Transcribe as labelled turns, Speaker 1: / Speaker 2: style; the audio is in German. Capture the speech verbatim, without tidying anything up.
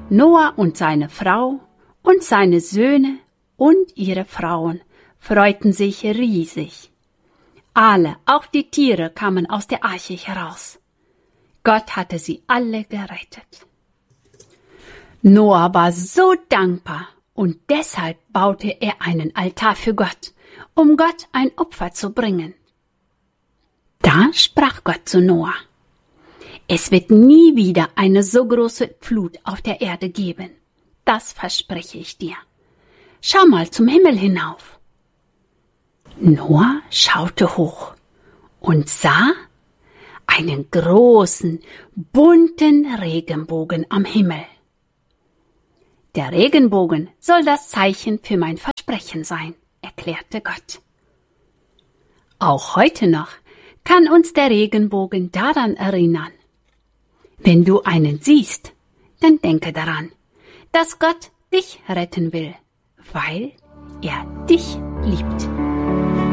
Speaker 1: Noah und seine Frau und seine Söhne und ihre Frauen freuten sich riesig. Alle, auch die Tiere, kamen aus der Arche heraus. Gott hatte sie alle gerettet. Noah war so dankbar und deshalb baute er einen Altar für Gott, um Gott ein Opfer zu bringen. Da sprach Gott zu Noah: Es wird nie wieder eine so große Flut auf der Erde geben. Das verspreche ich dir. Schau mal zum Himmel hinauf. Noah schaute hoch und sah einen großen, bunten Regenbogen am Himmel. Der Regenbogen soll das Zeichen für mein Versprechen sein, erklärte Gott. Auch heute noch kann uns der Regenbogen daran erinnern. Wenn du einen siehst, dann denke daran, dass Gott dich retten will, weil er dich liebt.